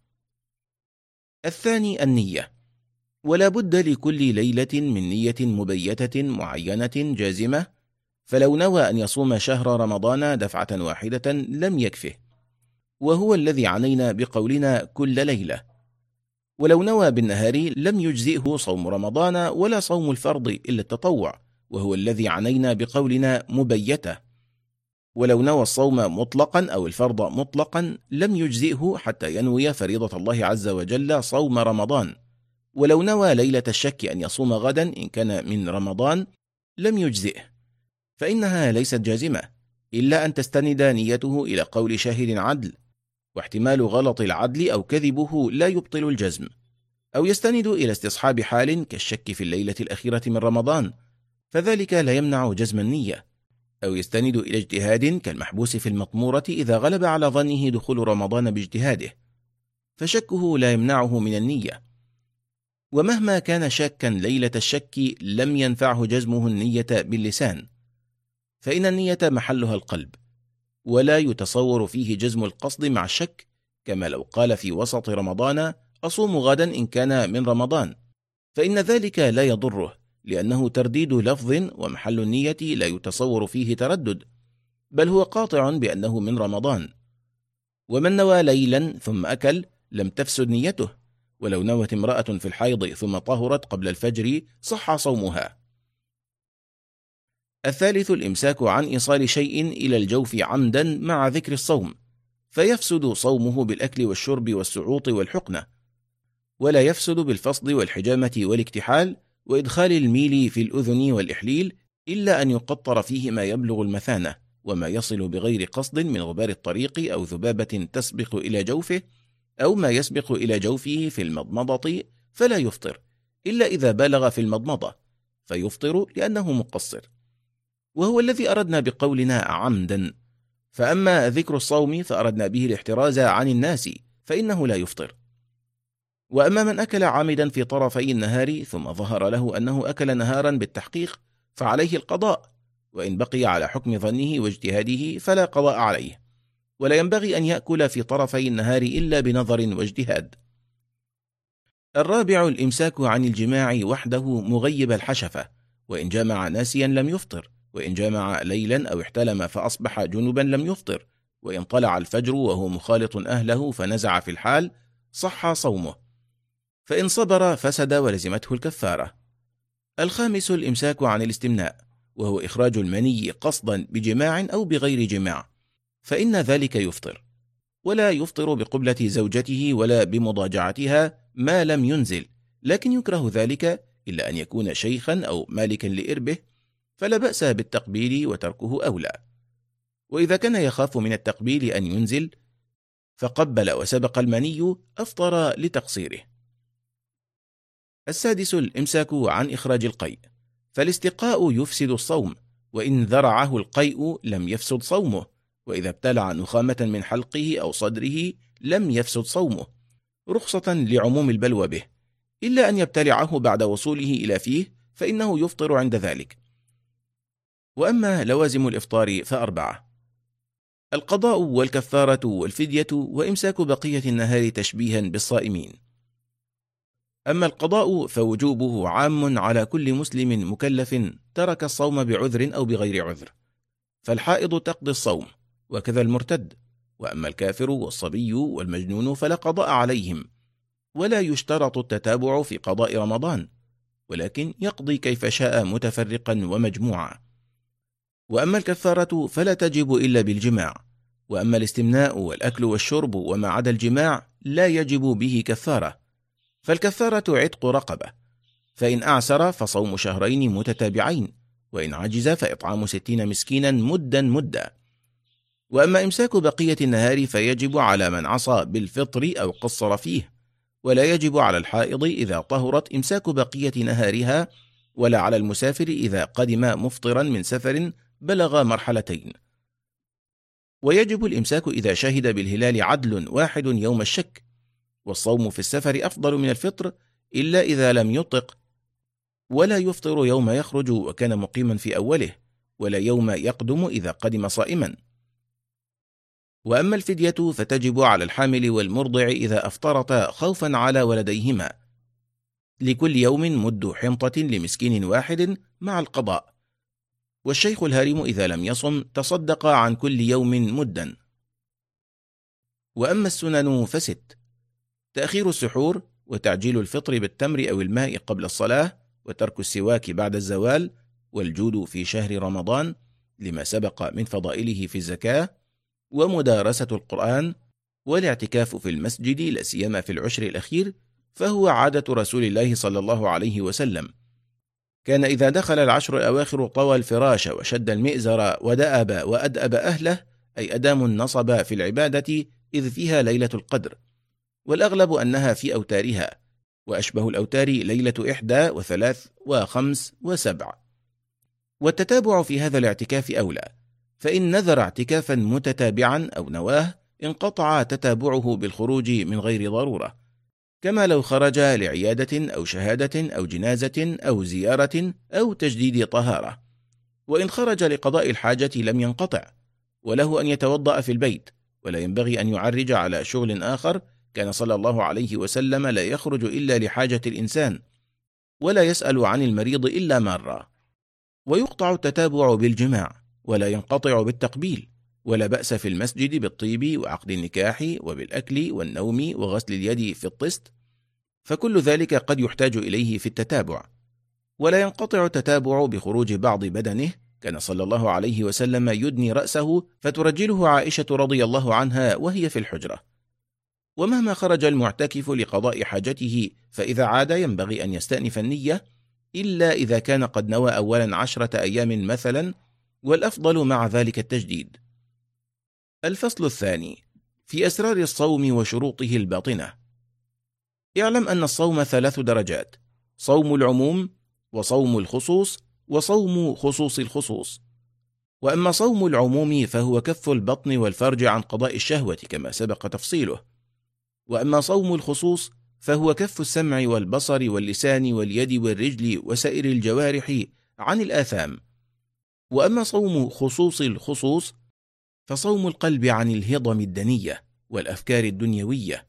الثاني النية، ولا بد لكل ليلة من نية مبيتة معينة جازمة، فلو نوى أن يصوم شهر رمضان دفعة واحدة لم يكفه، وهو الذي عنينا بقولنا كل ليلة. ولو نوى بالنهار لم يجزئه صوم رمضان ولا صوم الفرض إلا التطوع، وهو الذي عنينا بقولنا مبيتة. ولو نوى الصوم مطلقا أو الفرض مطلقا لم يجزئه حتى ينوي فريضة الله عز وجل صوم رمضان. ولو نوى ليلة الشك أن يصوم غدا إن كان من رمضان لم يجزئه، فإنها ليست جازمة إلا أن تستند نيته إلى قول شاهد عدل، واحتمال غلط العدل أو كذبه لا يبطل الجزم، أو يستند إلى استصحاب حال كالشك في الليلة الأخيرة من رمضان، فذلك لا يمنع جزم النية، أو يستند إلى اجتهاد كالمحبوس في المطمورة إذا غلب على ظنه دخول رمضان باجتهاده، فشكه لا يمنعه من النية. ومهما كان شاكا ليلة الشك لم ينفعه جزمه النية باللسان، فإن النية محلها القلب، ولا يتصور فيه جزم القصد مع الشك، كما لو قال في وسط رمضان أصوم غدا إن كان من رمضان، فإن ذلك لا يضره، لأنه ترديد لفظ، ومحل النية لا يتصور فيه تردد، بل هو قاطع بأنه من رمضان. ومن نوى ليلا ثم أكل لم تفسد نيته، ولو نوت امرأة في الحيض ثم طهرت قبل الفجر صح صومها. الثالث الإمساك عن إيصال شيء إلى الجوف عمدا مع ذكر الصوم، فيفسد صومه بالأكل والشرب والسعوط والحقنة، ولا يفسد بالفصد والحجامة والاكتحال وإدخال الميل في الأذن والإحليل، إلا أن يقطر فيه ما يبلغ المثانة، وما يصل بغير قصد من غبار الطريق أو ذبابة تسبق إلى جوفه، أو ما يسبق إلى جوفه في المضمضة، فلا يفطر إلا إذا بالغ في المضمضة، فيفطر لأنه مقصر، وهو الذي أردنا بقولنا عمدا. فأما ذكر الصوم فأردنا به الاحتراز عن الناس، فإنه لا يفطر. وأما من أكل عامدا في طرفي النهار ثم ظهر له أنه أكل نهارا بالتحقيق فعليه القضاء، وإن بقي على حكم ظنه واجتهاده فلا قضاء عليه، ولا ينبغي أن يأكل في طرفي النهار إلا بنظر واجتهاد. الرابع الإمساك عن الجماع وحده مغيب الحشفة، وإن جامع ناسيا لم يفطر، وإن جامع ليلا أو احتلم فأصبح جنبا لم يفطر، وإن طلع الفجر وهو مخالط أهله فنزع في الحال صح صومه، فإن صبر فسد ولزمته الكفارة. الخامس الإمساك عن الاستمناء، وهو إخراج المني قصدا بجماع أو بغير جماع، فإن ذلك يفطر، ولا يفطر بقبلة زوجته ولا بمضاجعتها ما لم ينزل، لكن يكره ذلك إلا أن يكون شيخا أو مالكا لإربه، فلا بأس بالتقبيل وتركه أولى. وإذا كان يخاف من التقبيل أن ينزل فقبل وسبق المني أفطر لتقصيره. السادس الإمساك عن إخراج القيء، فالاستقاء يفسد الصوم، وإن ذرعه القيء لم يفسد صومه، وإذا ابتلع نخامة من حلقه أو صدره لم يفسد صومه، رخصة لعموم البلوى به، إلا أن يبتلعه بعد وصوله إلى فيه فإنه يفطر عند ذلك. وأما لوازم الإفطار فأربعة: القضاء والكفارة والفدية وإمساك بقية النهار تشبيها بالصائمين. أما القضاء فوجوبه عام على كل مسلم مكلف ترك الصوم بعذر أو بغير عذر، فالحائض تقضي الصوم، وكذا المرتد، وأما الكافر والصبي والمجنون فلا قضاء عليهم، ولا يشترط التتابع في قضاء رمضان، ولكن يقضي كيف شاء متفرقا ومجموعا. وأما الكفارة فلا تجب إلا بالجماع، وأما الاستمناء والأكل والشرب وما عدا الجماع لا يجب به كفارة، فالكفارة عتق رقبة، فإن أعسر فصوم شهرين متتابعين، وإن عجز فإطعام 60 مسكينا مدا. وأما إمساك بقية النهار فيجب على من عصى بالفطر أو قصر فيه، ولا يجب على الحائض إذا طهرت إمساك بقية نهارها، ولا على المسافر إذا قدم مفطرا من سفر بلغ مرحلتين. ويجب الإمساك إذا شهد بالهلال عدل واحد يوم الشك، والصوم في السفر أفضل من الفطر إلا إذا لم يطق، ولا يفطر يوم يخرج وكان مقيما في أوله، ولا يوم يقدم إذا قدم صائما. وأما الفدية فتجب على الحامل والمرضع إذا أفطرتا خوفا على ولديهما، لكل يوم مد حنطة لمسكين واحد مع القضاء، والشيخ الهارم إذا لم يصم تصدق عن كل يوم مدا. وأما السنن فست: تأخير السحور، وتعجيل الفطر بالتمر أو الماء قبل الصلاة، وترك السواك بعد الزوال، والجود في شهر رمضان لما سبق من فضائله في الزكاة، ومدارسة القرآن، والاعتكاف في المسجد لا سيما في العشر الأخير، فهو عادة رسول الله صلى الله عليه وسلم. كان إذا دخل العشر الأواخر طوى الفراش وشد المئزر ودأب وأدأب أهله، أي أدام النصب في العبادة إذ فيها ليلة القدر، والأغلب أنها في أوتارها، وأشبه الأوتار ليلة 1 و3 و5 و7. والتتابع في هذا الاعتكاف أولى، فإن نذر اعتكافا متتابعا أو نواه انقطع تتابعه بالخروج من غير ضرورة، كما لو خرج لعيادة أو شهادة أو جنازة أو زيارة أو تجديد طهارة. وإن خرج لقضاء الحاجة لم ينقطع، وله أن يتوضأ في البيت، ولا ينبغي أن يعرج على شغل آخر. كان صلى الله عليه وسلم لا يخرج إلا لحاجة الإنسان، ولا يسأل عن المريض إلا مرة. ويقطع التتابع بالجماع، ولا ينقطع بالتقبيل، ولا بأس في المسجد بالطيب وعقد النكاح وبالأكل والنوم وغسل اليد في الطست، فكل ذلك قد يحتاج إليه في التتابع. ولا ينقطع التتابع بخروج بعض بدنه، كان صلى الله عليه وسلم يدني رأسه فترجله عائشة رضي الله عنها وهي في الحجرة. ومهما خرج المعتكف لقضاء حاجته فإذا عاد ينبغي أن يستأنف النية، إلا إذا كان قد نوى أولا 10 أيام مثلا، والأفضل مع ذلك التجديد. الفصل الثاني في أسرار الصوم وشروطه الباطنة. اعلم أن الصوم 3 درجات: صوم العموم، وصوم الخصوص، وصوم خصوص الخصوص. وأما صوم العموم فهو كف البطن والفرج عن قضاء الشهوة كما سبق تفصيله. وأما صوم الخصوص فهو كف السمع والبصر واللسان واليد والرجل وسائر الجوارح عن الآثام. وأما صوم خصوص الخصوص فصوم القلب عن الهضم الدنية والأفكار الدنيوية،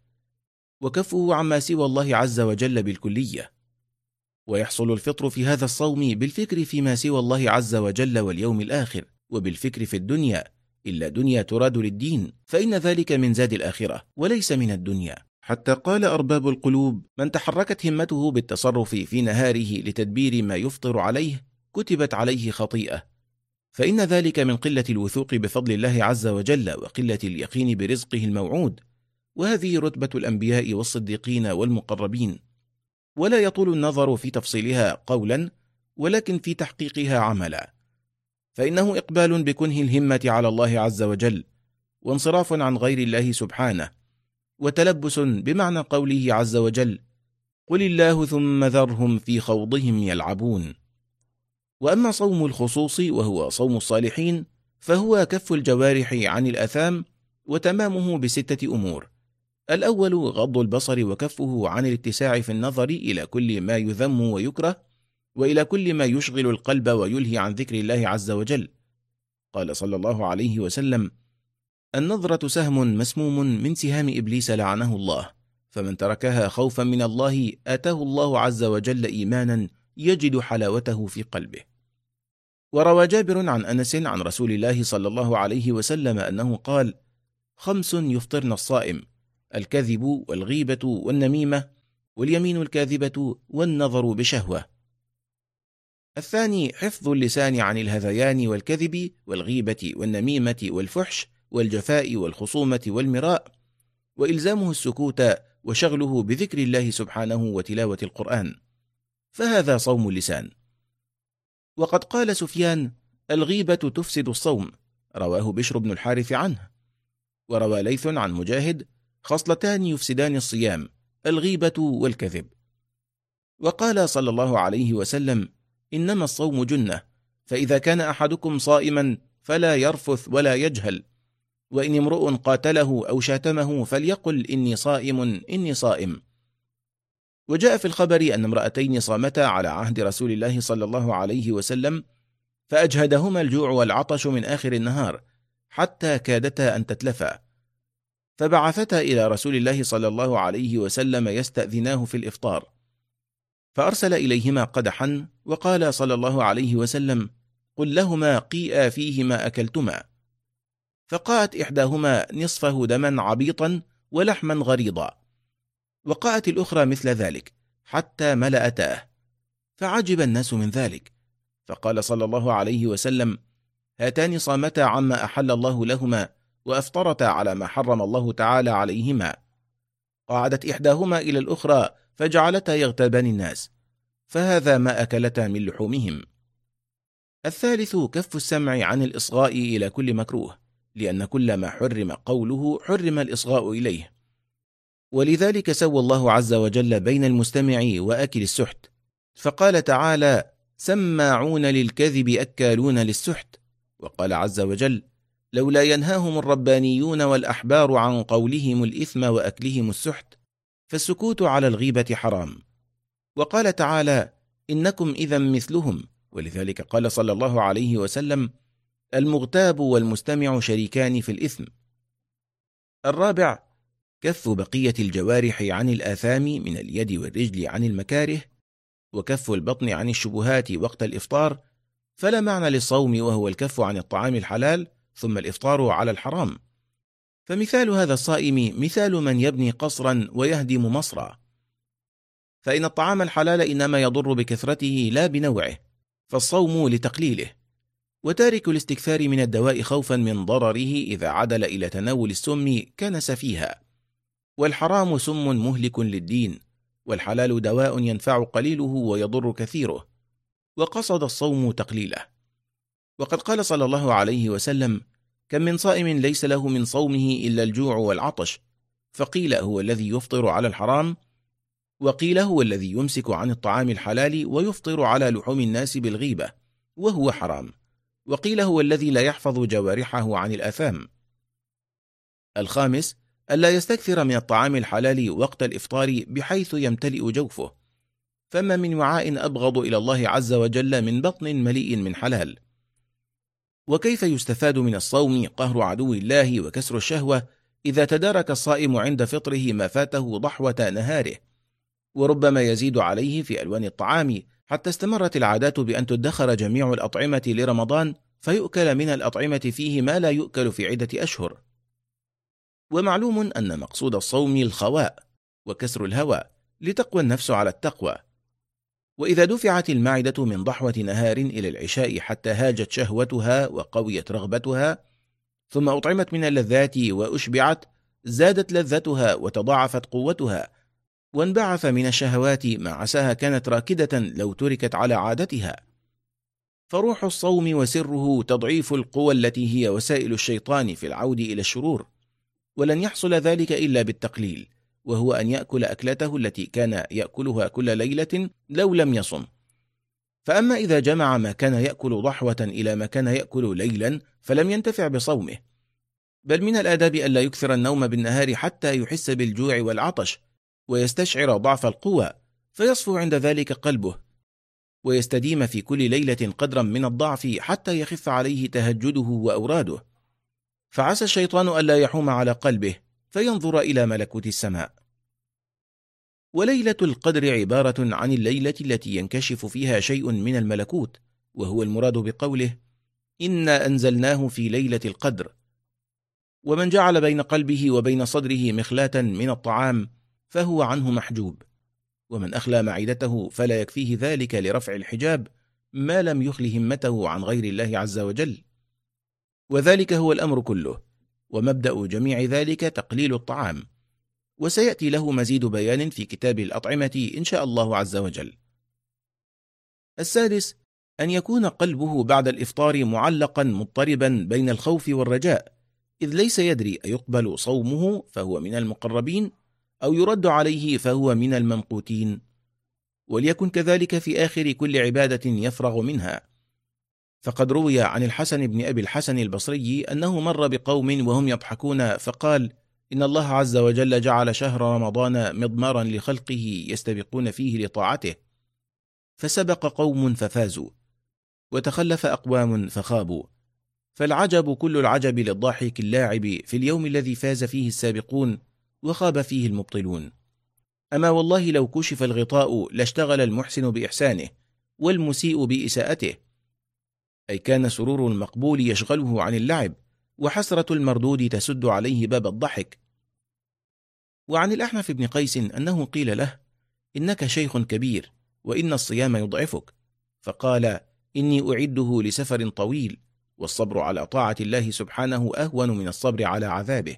وكفه عما سوى الله عز وجل بالكلية. ويحصل الفطر في هذا الصوم بالفكر فيما سوى الله عز وجل واليوم الآخر، وبالفكر في الدنيا، إلا دنيا تراد للدين، فإن ذلك من زاد الآخرة وليس من الدنيا. حتى قال أرباب القلوب: من تحركت همته بالتصرف في نهاره لتدبير ما يفطر عليه كتبت عليه خطيئة، فإن ذلك من قلة الوثوق بفضل الله عز وجل وقلة اليقين برزقه الموعود، وهذه رتبة الأنبياء والصديقين والمقربين، ولا يطول النظر في تفصيلها قولا، ولكن في تحقيقها عملا، فإنه إقبال بكنه الهمة على الله عز وجل، وانصراف عن غير الله سبحانه، وتلبس بمعنى قوله عز وجل: قل الله ثم ذرهم في خوضهم يلعبون. وأما صوم الخصوص وهو صوم الصالحين فهو كف الجوارح عن الآثام، وتمامه ب6 أمور: الأول غض البصر وكفه عن الاتساع في النظر إلى كل ما يذم ويكره، وإلى كل ما يشغل القلب ويلهي عن ذكر الله عز وجل. قال صلى الله عليه وسلم: النظرة سهم مسموم من سهام إبليس لعنه الله، فمن تركها خوفا من الله آتاه الله عز وجل إيمانا يجد حلاوته في قلبه. وروى جابر عن أنس عن رسول الله صلى الله عليه وسلم أنه قال: 5 يفطرن الصائم: الكذب والغيبة والنميمة واليمين الكاذبة والنظر بشهوة. الثاني حفظ اللسان عن الهذيان والكذب والغيبة والنميمة والفحش والجفاء والخصومة والمراء، وإلزامه السكوت وشغله بذكر الله سبحانه وتلاوة القرآن، فهذا صوم اللسان. وقد قال سفيان: الغيبة تفسد الصوم، رواه بشر بن الحارث عنه. وروى ليث عن مجاهد: خصلتان يفسدان الصيام: الغيبة والكذب. وقال صلى الله عليه وسلم: إنما الصوم جنة، فإذا كان أحدكم صائما فلا يرفث ولا يجهل، وإن امرؤ قاتله أو شاتمه فليقل إني صائم إني صائم. وجاء في الخبر أن امرأتين صامتا على عهد رسول الله صلى الله عليه وسلم، فأجهدهما الجوع والعطش من آخر النهار حتى كادتا أن تتلفا، فبعثتا إلى رسول الله صلى الله عليه وسلم يستأذناه في الإفطار، فأرسل إليهما قدحا، وقال صلى الله عليه وسلم: قل لهما قيئا فيه ما أكلتما. فقاءت إحداهما نصفه دما عبيطا ولحما غريضا، وقاءت الأخرى مثل ذلك حتى ملأتاه، فعجب الناس من ذلك، فقال صلى الله عليه وسلم: هاتان صامتا عما أحل الله لهما، وأفطرتا على ما حرم الله تعالى عليهما. قعدت إحداهما إلى الأخرى فجعلتا يغتابان الناس، فهذا ما أكلتا من لحومهم. الثالث كف السمع عن الإصغاء إلى كل مكروه، لأن كل ما حرم قوله حرم الإصغاء إليه، ولذلك سوى الله عز وجل بين المستمع وأكل السحت، فقال تعالى: سماعون للكذب أكالون للسحت. وقال عز وجل: لولا ينهاهم الربانيون والأحبار عن قولهم الإثم وأكلهم السحت، فالسكوت على الغيبة حرام. وقال تعالى: إنكم إذا مثلهم، ولذلك قال صلى الله عليه وسلم: المغتاب والمستمع شريكان في الإثم. الرابع كف بقية الجوارح عن الآثام من اليد والرجل عن المكاره، وكف البطن عن الشبهات وقت الإفطار، فلا معنى للصوم وهو الكف عن الطعام الحلال ثم الإفطار على الحرام. فمثال هذا الصائم مثال من يبني قصرا ويهدم مصرا، فإن الطعام الحلال إنما يضر بكثرته لا بنوعه، فالصوم لتقليله. وتارك الاستكثار من الدواء خوفا من ضرره إذا عدل إلى تناول السم كان سفيها. والحرام سم مهلك للدين، والحلال دواء ينفع قليله ويضر كثيره، وقصد الصوم تقليله. وقد قال صلى الله عليه وسلم: كم من صائم ليس له من صومه إلا الجوع والعطش، فقيل هو الذي يفطر على الحرام، وقيل هو الذي يمسك عن الطعام الحلال ويفطر على لحوم الناس بالغيبة وهو حرام، وقيل هو الذي لا يحفظ جوارحه عن الآثام. الخامس ألا يستكثر من الطعام الحلال وقت الإفطار بحيث يمتلئ جوفه، فما من وعاء أبغض إلى الله عز وجل من بطن مليء من حلال. وكيف يستفاد من الصوم قهر عدو الله وكسر الشهوة إذا تدارك الصائم عند فطره ما فاته ضحوة نهاره، وربما يزيد عليه في ألوان الطعام حتى استمرت العادات بأن تدخر جميع الأطعمة لرمضان، فيؤكل من الأطعمة فيه ما لا يؤكل في عدة أشهر. ومعلوم أن مقصود الصوم الخواء وكسر الهوى لتقوى النفس على التقوى. وإذا دفعت المعدة من ضحوة نهار إلى العشاء حتى هاجت شهوتها وقويت رغبتها، ثم أطعمت من اللذات وأشبعت، زادت لذتها وتضاعفت قوتها، وانبعث من الشهوات ما عساها كانت راكدة لو تركت على عادتها. فروح الصوم وسره تضعيف القوى التي هي وسائل الشيطان في العود إلى الشرور، ولن يحصل ذلك إلا بالتقليل، وهو أن يأكل أكلته التي كان يأكلها كل ليلة لو لم يصم. فأما إذا جمع ما كان يأكل ضحوة إلى ما كان يأكل ليلا فلم ينتفع بصومه. بل من الآداب ألا يكثر النوم بالنهار حتى يحس بالجوع والعطش ويستشعر ضعف القوى، فيصفو عند ذلك قلبه، ويستديم في كل ليلة قدرا من الضعف حتى يخف عليه تهجده وأوراده، فعسى الشيطان ألا يحوم على قلبه فينظر إلى ملكوت السماء. وليلة القدر عبارة عن الليلة التي ينكشف فيها شيء من الملكوت، وهو المراد بقوله: إنا أنزلناه في ليلة القدر. ومن جعل بين قلبه وبين صدره مخلاة من الطعام فهو عنه محجوب، ومن أخلى معدته فلا يكفيه ذلك لرفع الحجاب ما لم يخل همته عن غير الله عز وجل. وذلك هو الأمر كله، ومبدأ جميع ذلك تقليل الطعام، وسيأتي له مزيد بيان في كتاب الأطعمة إن شاء الله عز وجل. السادس، أن يكون قلبه بعد الإفطار معلقا مضطربا بين الخوف والرجاء، إذ ليس يدري أيقبل صومه فهو من المقربين أو يرد عليه فهو من الممقوتين. وليكن كذلك في آخر كل عبادة يفرغ منها، فقد روي عن الحسن بن أبي الحسن البصري أنه مر بقوم وهم يضحكون فقال: إن الله عز وجل جعل شهر رمضان مضمارا لخلقه يستبقون فيه لطاعته، فسبق قوم ففازوا، وتخلف أقوام فخابوا، فالعجب كل العجب للضاحك اللاعب في اليوم الذي فاز فيه السابقون وخاب فيه المبطلون. أما والله لو كشف الغطاء لاشتغل المحسن بإحسانه والمسيء بإساءته، أي كان سرور المقبول يشغله عن اللعب، وحسرة المردود تسد عليه باب الضحك. وعن الأحنف بن قيس أنه قيل له: إنك شيخ كبير، وإن الصيام يضعفك، فقال: إني أعده لسفر طويل، والصبر على طاعة الله سبحانه أهون من الصبر على عذابه.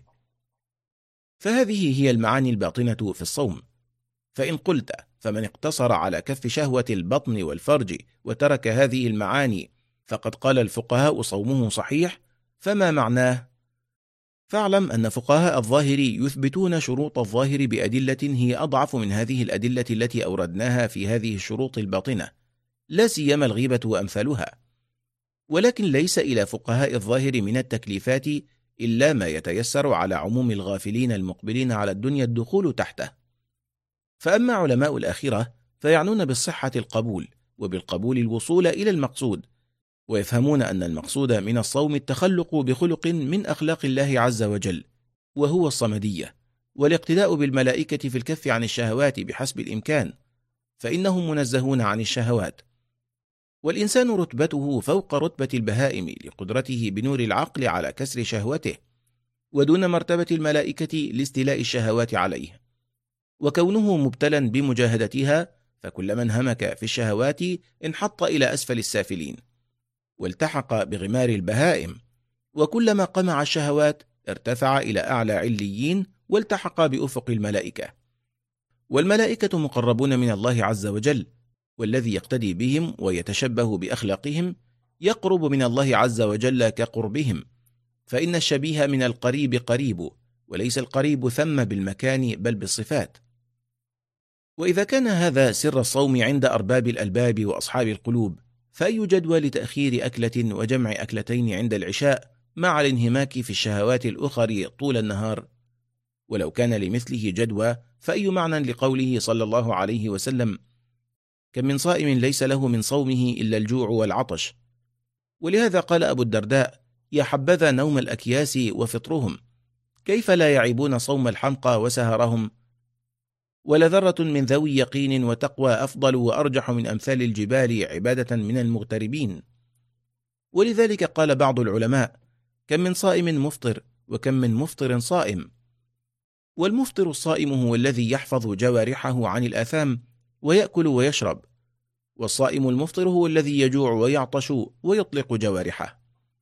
فهذه هي المعاني الباطنة في الصوم. فإن قلت: فمن اقتصر على كف شهوة البطن والفرج وترك هذه المعاني فقد قال الفقهاء صومه صحيح، فما معناه؟ فاعلم أن فقهاء الظاهر يثبتون شروط الظاهر بأدلة هي أضعف من هذه الأدلة التي أوردناها في هذه الشروط الباطنة، لا سيما الغيبة وأمثالها. ولكن ليس إلى فقهاء الظاهر من التكليفات إلا ما يتيسر على عموم الغافلين المقبلين على الدنيا الدخول تحته. فأما علماء الآخرة فيعنون بالصحة القبول، وبالقبول الوصول إلى المقصود، ويفهمون أن المقصود من الصوم التخلق بخلق من أخلاق الله عز وجل، وهو الصمدية، والاقتداء بالملائكة في الكف عن الشهوات بحسب الإمكان، فإنهم منزهون عن الشهوات. والإنسان رتبته فوق رتبة البهائم لقدرته بنور العقل على كسر شهوته، ودون مرتبة الملائكة لاستيلاء الشهوات عليه. وكونه مبتلا بمجاهدتها، فكلما انهمك في الشهوات انحط إلى أسفل السافلين، والتحق بغمار البهائم، وكلما قمع الشهوات ارتفع إلى أعلى عليين والتحق بأفق الملائكة. والملائكة مقربون من الله عز وجل، والذي يقتدي بهم ويتشبه بأخلاقهم يقرب من الله عز وجل كقربهم، فإن الشبيه من القريب قريب، وليس القريب ثم بالمكان بل بالصفات. وإذا كان هذا سر الصوم عند أرباب الألباب وأصحاب القلوب، فأي جدوى لتأخير أكلة وجمع أكلتين عند العشاء مع الانهماك في الشهوات الأخر طول النهار؟ ولو كان لمثله جدوى فأي معنى لقوله صلى الله عليه وسلم: كم من صائم ليس له من صومه إلا الجوع والعطش. ولهذا قال أبو الدرداء: يا حبذا نوم الأكياس وفطرهم، كيف لا يعيبون صوم الحمقى وسهرهم؟ ولذرة من ذوي يقين وتقوى أفضل وأرجح من أمثال الجبال عبادة من المغتربين. ولذلك قال بعض العلماء: كم من صائم مفطر، وكم من مفطر صائم. والمفطر الصائم هو الذي يحفظ جوارحه عن الآثام ويأكل ويشرب، والصائم المفطر هو الذي يجوع ويعطش ويطلق جوارحه.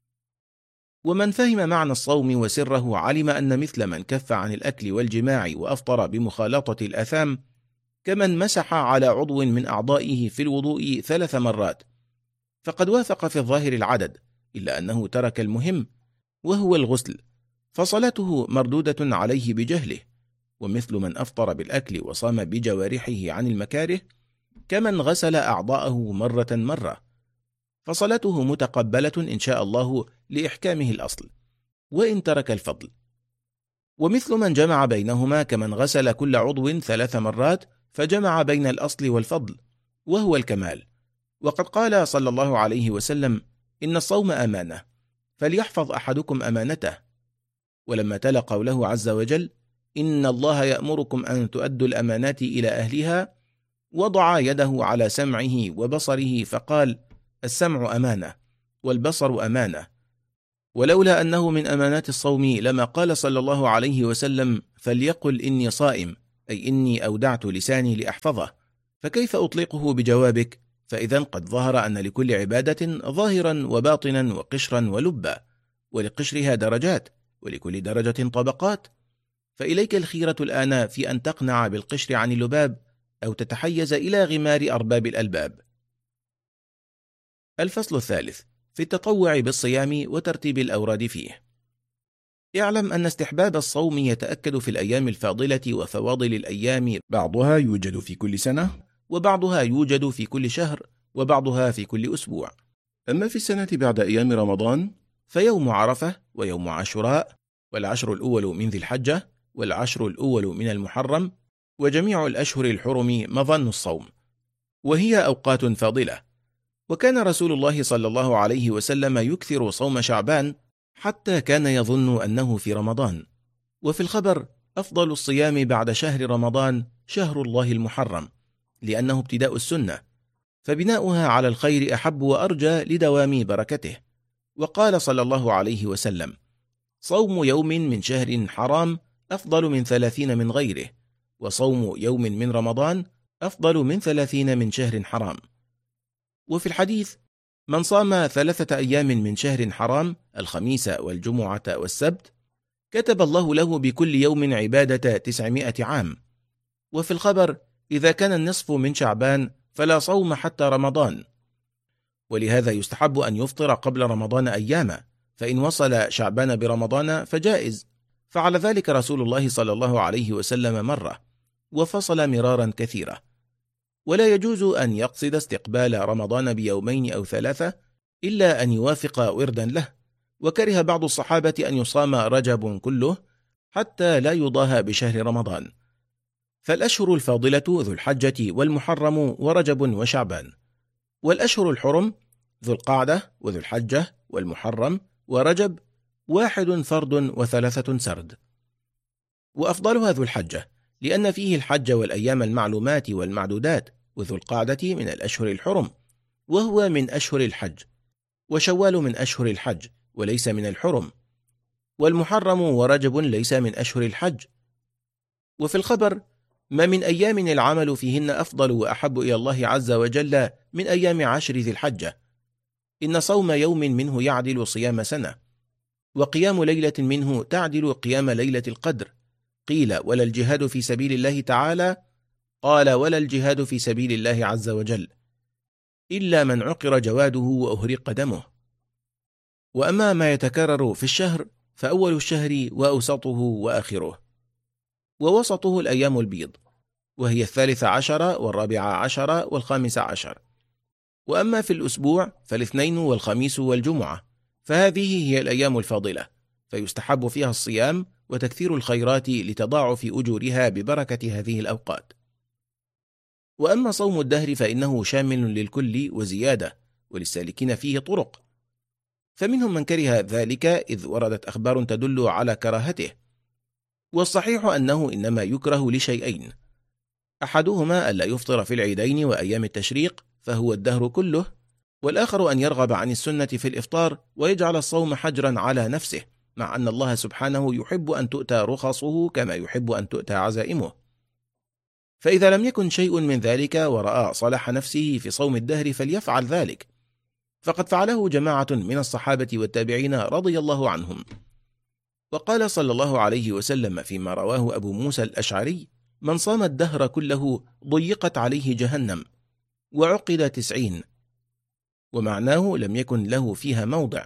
ومن فهم معنى الصوم وسره علم أن مثل من كف عن الأكل والجماع وأفطر بمخالطة الآثام كمن مسح على عضو من أعضائه في الوضوء 3 مرات، فقد وافق في الظاهر العدد، إلا أنه ترك المهم وهو الغسل، فصلاته مردودة عليه بجهله. ومثل من أفطر بالأكل وصام بجوارحه عن المكاره كمن غسل أعضاءه مرة، فصلاته متقبلة إن شاء الله لإحكامه الأصل، وإن ترك الفضل. ومثل من جمع بينهما كمن غسل كل عضو 3 مرات فجمع بين الأصل والفضل، وهو الكمال. وقد قال صلى الله عليه وسلم: إن الصوم أمانة، فليحفظ أحدكم أمانته. ولما تلا قوله عز وجل: إن الله يأمركم أن تؤدوا الأمانات إلى أهلها، وضع يده على سمعه وبصره فقال: السمع أمانة، والبصر أمانة، ولولا أنه من أمانات الصوم لما قال صلى الله عليه وسلم: فليقل إني صائم، أي إني أودعت لساني لأحفظه. فكيف أطلقه بجوابك؟ فإذا قد ظهر أن لكل عبادة ظاهرا وباطنا وقشرا ولبا، ولقشرها درجات، ولكل درجة طبقات، فإليك الخيرة الآن في أن تقنع بالقشر عن اللباب، أو تتحيز إلى غمار أرباب الألباب. الفصل الثالث في التطوع بالصيام وترتيب الأوراد فيه. اعلم أن استحباب الصوم يتأكد في الأيام الفاضلة وفواضل الأيام، بعضها يوجد في كل سنة، وبعضها يوجد في كل شهر، وبعضها في كل أسبوع. أما في السنة بعد أيام رمضان فيوم عرفة ويوم عاشوراء، والعشر الأول من ذي الحجة، والعشر الأول من المحرم، وجميع الأشهر الحرم مظن الصوم، وهي أوقات فاضلة. وكان رسول الله صلى الله عليه وسلم يكثر صوم شعبان حتى كان يظن أنه في رمضان. وفي الخبر: أفضل الصيام بعد شهر رمضان شهر الله المحرم، لأنه ابتداء السنة، فبناؤها على الخير أحب وأرجى لدوام بركته. وقال صلى الله عليه وسلم: صوم يوم من شهر حرام أفضل من 30 من غيره، وصوم يوم من رمضان أفضل من 30 من شهر حرام. وفي الحديث: من صام 3 أيام من شهر حرام، الخميس والجمعة والسبت، كتب الله له بكل يوم عبادة 900 عام. وفي الخبر: إذا كان النصف من شعبان فلا صوم حتى رمضان. ولهذا يستحب أن يفطر قبل رمضان أياما، فإن وصل شعبان برمضان فجائز. فعل ذلك رسول الله صلى الله عليه وسلم مرة، وفصل مرارا كثيرة. ولا يجوز أن يقصد استقبال رمضان بيومين أو 3 إلا أن يوافق وردا له. وكره بعض الصحابة أن يصام رجب كله حتى لا يضاهى بشهر رمضان. فالأشهر الفاضلة ذو الحجة والمحرم ورجب وشعبان، والأشهر الحرم ذو القعدة وذو الحجة والمحرم ورجب، 1 فرد و3 سرد. وأفضلها ذو الحجة، لأن فيه الحج والأيام المعلومات والمعدودات، وذو القعدة من الأشهر الحرم، وهو من أشهر الحج، وشوال من أشهر الحج وليس من الحرم، والمحرم ورجب ليس من أشهر الحج. وفي الخبر: ما من أيام العمل فيهن أفضل وأحب إلى الله عز وجل من أيام 10 ذي الحجة، إن صوم يوم منه يعدل صيام سنة، وقيام ليلة منه تعدل قيام ليلة القدر. قيل: ولا الجهاد في سبيل الله تعالى؟ قال: ولا الجهاد في سبيل الله عز وجل، إلا من عقر جواده وأهرق دمه. وأما ما يتكرر في الشهر فأول الشهر وأوسطه وآخره، ووسطه الأيام البيض، وهي 13 و14 و15. وأما في الأسبوع فالاثنين والخميس والجمعة، فهذه هي الأيام الفاضلة، فيستحب فيها الصيام وتكثير الخيرات لتضاعف أجورها ببركة هذه الأوقات. وأما صوم الدهر فإنه شامل للكل وزيادة، وللسالكين فيه طرق، فمنهم من كره ذلك إذ وردت أخبار تدل على كراهته. والصحيح أنه إنما يكره لشيئين: أحدهما ألا يفطر في العيدين وأيام التشريق فهو الدهر كله، والآخر أن يرغب عن السنة في الإفطار ويجعل الصوم حجرا على نفسه، مع أن الله سبحانه يحب أن تؤتى رخصه كما يحب أن تؤتى عزائمه. فإذا لم يكن شيء من ذلك ورأى صلاح نفسه في صوم الدهر فليفعل ذلك، فقد فعله جماعة من الصحابة والتابعين رضي الله عنهم. وقال صلى الله عليه وسلم فيما رواه أبو موسى الأشعري: من صام الدهر كله ضيقت عليه جهنم، وعقد 90، ومعناه لم يكن له فيها موضع.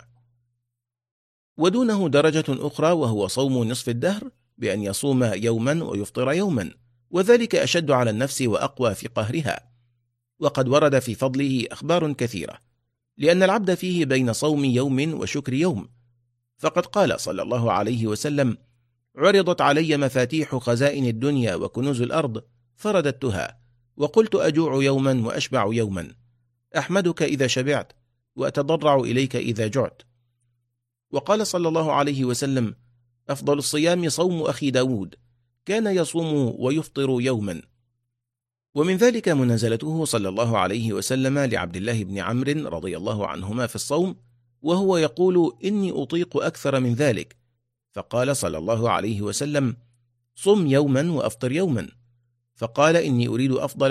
ودونه درجة أخرى وهو صوم نصف الدهر، بأن يصوم يوما ويفطر يوما، وذلك أشد على النفس وأقوى في قهرها. وقد ورد في فضله أخبار كثيرة، لأن العبد فيه بين صوم يوم وشكر يوم. فقد قال صلى الله عليه وسلم: عرضت علي مفاتيح خزائن الدنيا وكنوز الأرض فرددتها، وقلت أجوع يوما وأشبع يوما، أحمدك إذا شبعت وأتضرع إليك إذا جعت. وقال صلى الله عليه وسلم: أفضل الصيام صوم أخي داود، كان يصوم ويفطر يوما. ومن ذلك منازلته صلى الله عليه وسلم لعبد الله بن عمرو رضي الله عنهما في الصوم، وهو يقول: إني أطيق أكثر من ذلك. فقال صلى الله عليه وسلم: صم يوما وأفطر يوما. فقال: إني أريد أفضل